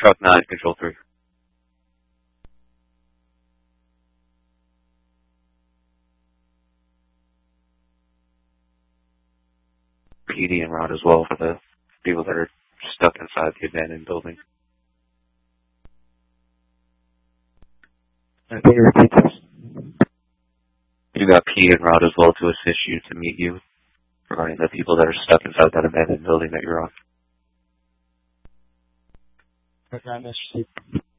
Truck 9, Control 3. PD en route as well for the people that are stuck inside the abandoned building. Can you repeat this? You got P en route as well to assist you to meet you regarding the people that are stuck inside that abandoned building that you're on. Okay, I missed you.